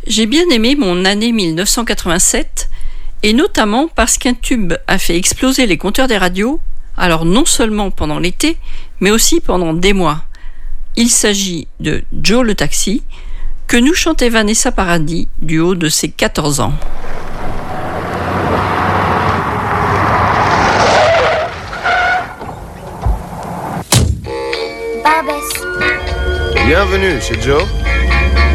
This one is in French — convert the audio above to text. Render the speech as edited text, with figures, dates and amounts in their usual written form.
J'ai bien aimé mon année 1987, et notamment parce qu'un tube a fait exploser les compteurs des radios, alors non seulement pendant l'été, mais aussi pendant des mois. Il s'agit de Joe le Taxi, que nous chantait Vanessa Paradis du haut de ses 14 ans. Barbès. Bienvenue chez Joe.